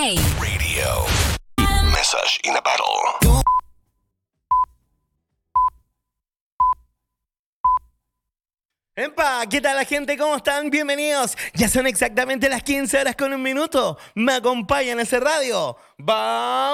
Radio. Message in a battle. ¡Epa! ¿Qué tal la gente? ¿Cómo están? Bienvenidos. Ya son exactamente las 15 horas con un minuto. Me acompañan en ese radio. ¡Vamos!